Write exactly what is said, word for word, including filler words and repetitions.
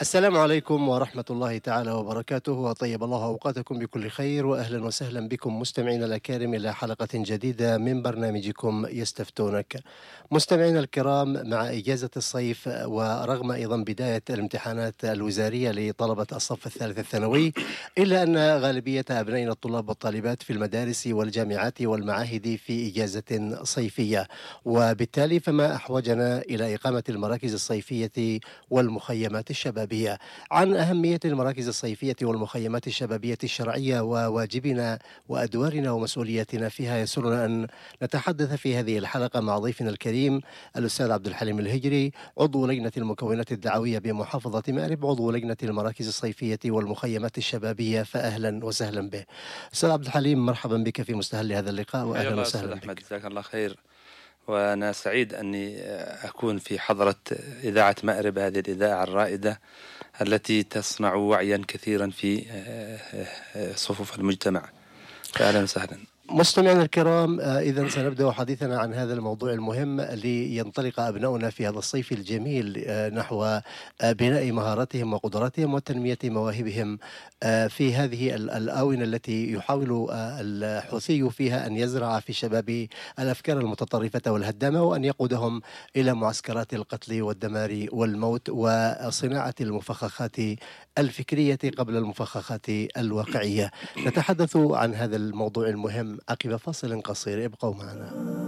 السلام عليكم ورحمة الله تعالى وبركاته، وطيب الله أوقاتكم بكل خير، وأهلا وسهلا بكم مستمعينا الأكارم إلى حلقة جديدة من برنامجكم يستفتونك. مستمعينا الكرام، مع إجازة الصيف ورغم أيضا بداية الامتحانات الوزارية لطلبة الصف الثالث الثانوي، إلا أن غالبية أبنائنا الطلاب والطالبات في المدارس والجامعات والمعاهد في إجازة صيفية، وبالتالي فما أحوجنا إلى إقامة المراكز الصيفية والمخيمات الشبابية. عن أهمية المراكز الصيفية والمخيمات الشبابية الشرعية وواجبنا وأدوارنا ومسؤولياتنا فيها، يسرنا أن نتحدث في هذه الحلقة مع ضيفنا الكريم الأستاذ عبد الحليم الهجري، عضو لجنة المكونات الدعوية بمحافظة مأرب، عضو لجنة المراكز الصيفية والمخيمات الشبابية، فأهلا وسهلا به. أستاذ عبد الحليم، مرحبا بك في مستهل هذا اللقاء، حيا وأهلا الله أستاذ وسهلا أحمد، بك. جزاك الله خير. وأنا سعيد أني أكون في حضرة إذاعة مأرب، هذه الإذاعة الرائدة التي تصنع وعيا كثيرا في صفوف المجتمع. فأهلا وسهلا. مستمعينا الكرام، إذا سنبدأ حديثنا عن هذا الموضوع المهم لينطلق أبناؤنا في هذا الصيف الجميل نحو بناء مهاراتهم وقدراتهم وتنمية مواهبهم في هذه الآونة التي يحاول الحوثي فيها أن يزرع في شباب الأفكار المتطرفة والهدامة، وأن يقودهم إلى معسكرات القتل والدمار والموت وصناعة المفخخات الفكرية قبل المفخخات الواقعية. نتحدث عن هذا الموضوع المهم عقب فاصل قصير، ابقوا معنا.